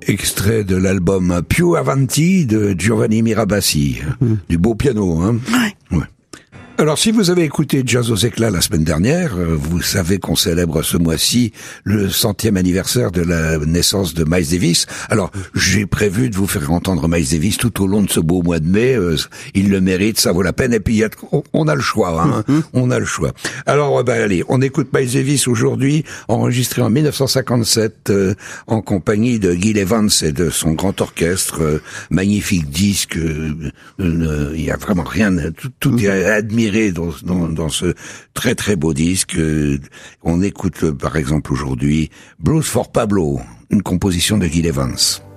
Extrait de l'album Più Avanti de Giovanni Mirabassi. Du beau piano, hein? Ouais. Alors, si vous avez écouté Jazz aux éclats la semaine dernière, vous savez qu'on célèbre ce mois-ci le 100e anniversaire de la naissance de Miles Davis. Alors, j'ai prévu de vous faire entendre Miles Davis tout au long de ce beau mois de mai. Il le mérite, ça vaut la peine. Et puis, on a le choix, hein. On a le choix. Alors, allez, on écoute Miles Davis aujourd'hui, enregistré en 1957, en compagnie de Gil Evans et de son grand orchestre. Magnifique disque. Il y a vraiment rien, tout est admiré dans ce très très beau disque. On écoute par exemple aujourd'hui Blues for Pablo, une composition de Gil Evans.